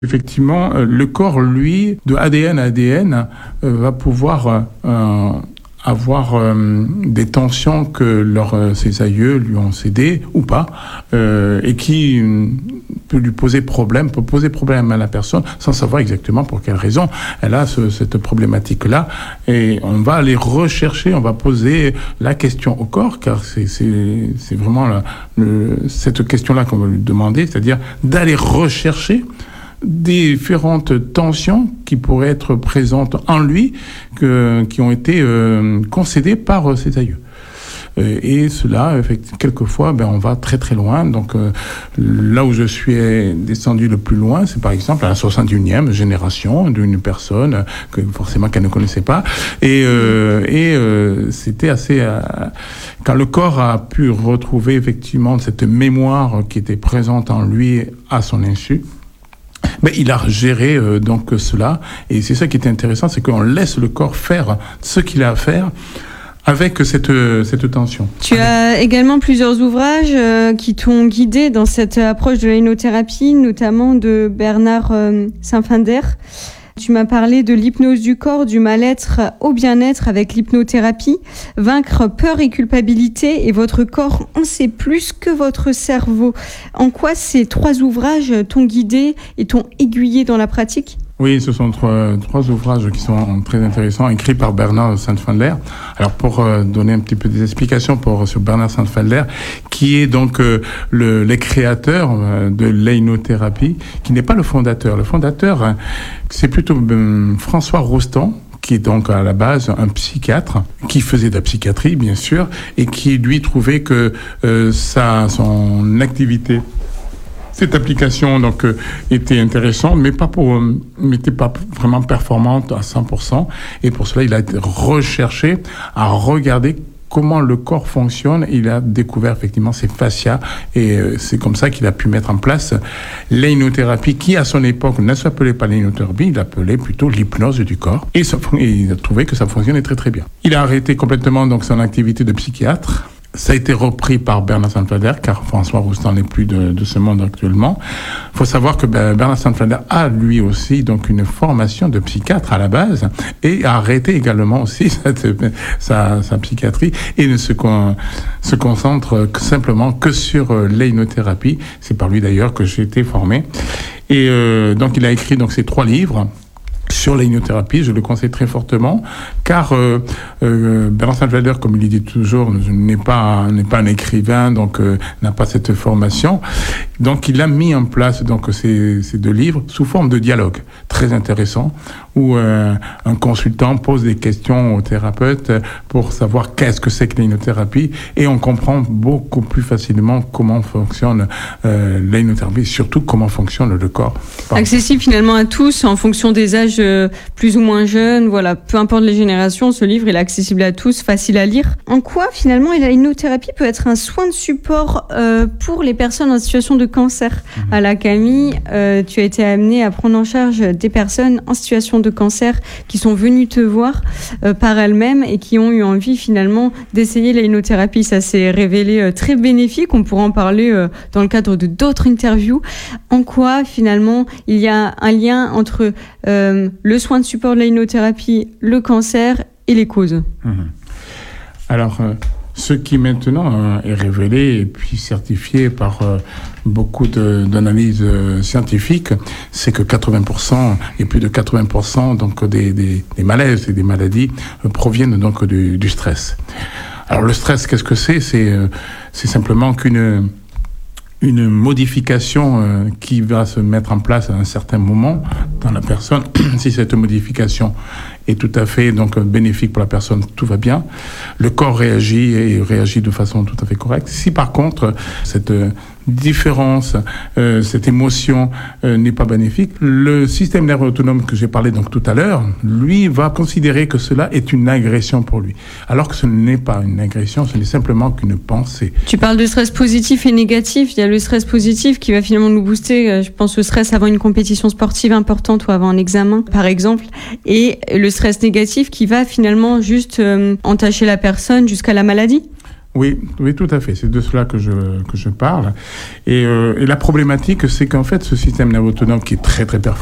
Effectivement, le corps, lui, de ADN à ADN, va pouvoir avoir des tensions que ses aïeux lui ont cédées ou pas, et qui peut poser problème à la personne sans savoir exactement pour quelle raison elle a cette problématique-là. Et on va aller rechercher, on va poser la question au corps, car c'est vraiment cette question-là qu'on va lui demander, c'est-à-dire d'aller rechercher différentes tensions qui pourraient être présentes en lui, qui ont été concédées par ses aïeux. Et cela, quelquefois, on va très très loin. Donc là où je suis descendu le plus loin, c'est par exemple à la 61e génération d'une personne que forcément qu'elle ne connaissait pas. Et c'était assez... quand le corps a pu retrouver effectivement cette mémoire qui était présente en lui à son insu, il a géré donc cela, et c'est ça qui est intéressant, c'est qu'on laisse le corps faire ce qu'il a à faire avec cette tension. Tu as également plusieurs ouvrages qui t'ont guidé dans cette approche de l'hypnothérapie, notamment de Bernard Saint-Finder. Tu m'as parlé de l'hypnose du corps, du mal-être au bien-être avec l'hypnothérapie, vaincre peur et culpabilité, et votre corps en sait plus que votre cerveau. En quoi ces 3 ouvrages t'ont guidé et t'ont aiguillé dans la pratique ? Oui, ce sont trois ouvrages qui sont très intéressants, écrits par Bernard Saint-Finder. Alors, pour donner un petit peu des explications sur Bernard Saint-Finder, qui est donc les créateurs de l'hypnothérapie, qui n'est pas le fondateur. Le fondateur, c'est plutôt François Rostand, qui est donc à la base un psychiatre, qui faisait de la psychiatrie, bien sûr, et qui, lui, trouvait que son activité... Cette application donc était intéressante, mais n'était pas vraiment performante à 100%. Et pour cela, il a recherché à regarder comment le corps fonctionne. Il a découvert effectivement ses fascias, et c'est comme ça qu'il a pu mettre en place l'hypnothérapie, qui à son époque ne s'appelait pas l'hypnothérapie, il l'appelait plutôt l'hypnose du corps. Et il a trouvé que ça fonctionnait très très bien. Il a arrêté complètement donc son activité de psychiatre. Ça a été repris par Bernard Saint-Finder, car François Rostand n'est plus de ce monde actuellement. Il faut savoir que Bernard Saint-Finder a lui aussi donc une formation de psychiatre à la base, et a arrêté également aussi sa psychiatrie, et ne se concentre simplement que sur l'hypnothérapie. C'est par lui d'ailleurs que j'ai été formé. Et donc il a écrit donc ces 3 livres sur l'hypnothérapie. Je le conseille très fortement, car Bernard Saint-Finder, comme il dit toujours, n'est pas un écrivain, donc n'a pas cette formation. Donc il a mis en place donc ces 2 livres sous forme de dialogue très intéressant, où un consultant pose des questions au thérapeute pour savoir qu'est-ce que c'est que l'hypnothérapie, et on comprend beaucoup plus facilement comment fonctionne l'hypnothérapie, surtout comment fonctionne le corps. Accessible finalement à tous en fonction des âges plus ou moins jeunes, voilà, peu importe les générations, ce livre il est accessible à tous, facile à lire. En quoi finalement l'hypnothérapie peut être un soin de support pour les personnes en situation de cancer? À la Camille, tu as été amené à prendre en charge des personnes en situation de cancer qui sont venues te voir par elles-mêmes et qui ont eu envie finalement d'essayer l'hypnothérapie. Ça s'est révélé très bénéfique, on pourra en parler dans le cadre de d'autres interviews. En quoi finalement il y a un lien entre le soin de support de l'hypnothérapie, le cancer et les causes? Alors, ce qui maintenant est révélé et puis certifié par beaucoup d'analyses scientifiques, c'est que 80% et plus de 80% donc des malaises et des maladies proviennent donc du stress. Alors le stress, qu'est-ce que c'est? C'est simplement une modification qui va se mettre en place à un certain moment dans la personne. Si cette modification est tout à fait donc bénéfique pour la personne, tout va bien. Le corps réagit, et réagit de façon tout à fait correcte. Si par contre cette différence, cette émotion n'est pas bénéfique, le système nerveux autonome que j'ai parlé donc tout à l'heure, lui va considérer que cela est une agression pour lui, alors que ce n'est pas une agression, ce n'est simplement qu'une pensée. Tu parles de stress positif et négatif. Il y a le stress positif qui va finalement nous booster, je pense, au stress avant une compétition sportive importante ou avant un examen par exemple, et le stress négatif qui va finalement juste entacher la personne jusqu'à la maladie. Oui, oui, tout à fait. C'est de cela que je parle. Et la problématique, c'est qu'en fait, ce système nerveux autonome qui est très, très performant,